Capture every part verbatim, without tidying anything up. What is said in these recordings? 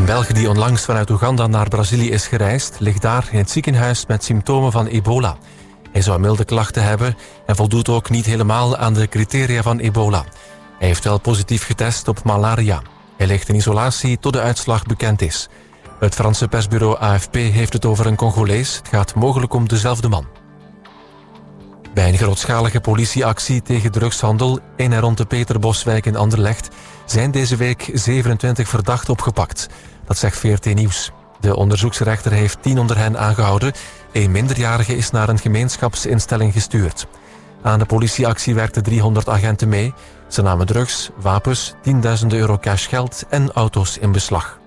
Belg die onlangs vanuit Oeganda naar Brazilië is gereisd, ligt daar in het ziekenhuis met symptomen van ebola. Hij zou milde klachten hebben en voldoet ook niet helemaal aan de criteria van ebola. Hij heeft wel positief getest op malaria. Hij ligt in isolatie tot de uitslag bekend is. Het Franse persbureau A F P heeft het over een Congolees. Het gaat mogelijk om dezelfde man. Bij een grootschalige politieactie tegen drugshandel in en rond de Peterboswijk in Anderlecht zijn deze week zevenentwintig verdachten opgepakt. Dat zegt V R T Nieuws. De onderzoeksrechter heeft tien onder hen aangehouden. Een minderjarige is naar een gemeenschapsinstelling gestuurd. Aan de politieactie werkten driehonderd agenten mee. Ze namen drugs, wapens, tienduizenden euro cashgeld en auto's in beslag.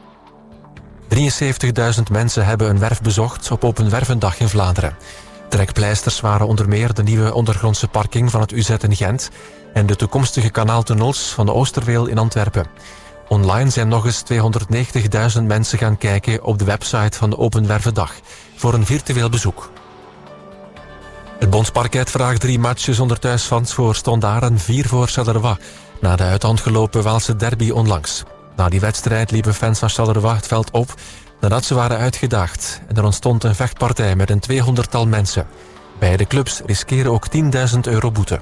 drieënzeventigduizend mensen hebben een werf bezocht op Open Wervendag in Vlaanderen. Trekpleisters waren onder meer de nieuwe ondergrondse parking van het U Z in Gent en de toekomstige kanaaltunnels van de Oosterweel in Antwerpen. Online zijn nog eens tweehonderdnegentigduizend mensen gaan kijken op de website van de Open Wervendag voor een virtueel bezoek. Het Bondsparket vraagt drie matches zonder thuisfans voor Standaard en vier voor Charleroi, na de uit de hand gelopen Waalse derby onlangs. Na die wedstrijd liepen fans van Charleroi het veld op nadat ze waren uitgedaagd en er ontstond een vechtpartij met een tweehonderdtal mensen. Beide clubs riskeren ook tienduizend euro boete.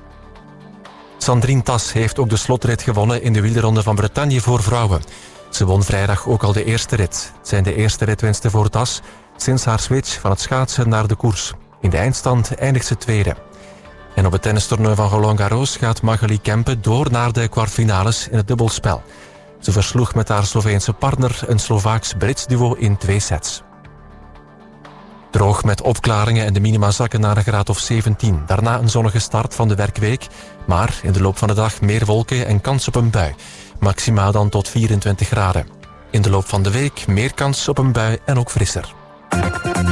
Sandrine Tas heeft ook de slotrit gewonnen in de wielrenronde van Bretagne voor vrouwen. Ze won vrijdag ook al de eerste rit. Het zijn de eerste ritwinsten voor Tas sinds haar switch van het schaatsen naar de koers. In de eindstand eindigt ze tweede. En op het tennistoernooi van Roland Garros gaat Magali Kempe door naar de kwartfinales in het dubbelspel. Ze versloeg met haar Sloveense partner een Slovaaks-Brits duo in twee sets. Droog met opklaringen en de minima zakken naar een graad of zeventien. Daarna een zonnige start van de werkweek. Maar in de loop van de dag meer wolken en kans op een bui. Maximaal dan tot vierentwintig graden. In de loop van de week meer kans op een bui en ook frisser.